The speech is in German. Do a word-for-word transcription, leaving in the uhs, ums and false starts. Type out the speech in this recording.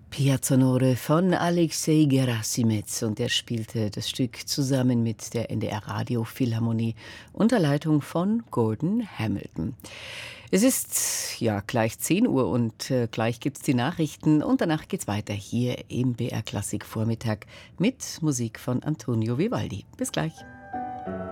Piazzonore von Alexei Gerassimez, und er spielte das Stück zusammen mit der N D R Radio Philharmonie unter Leitung von Gordon Hamilton. Es ist ja gleich zehn Uhr und äh, gleich gibt's die Nachrichten und danach geht's weiter hier im B R Klassik Vormittag mit Musik von Antonio Vivaldi. Bis gleich.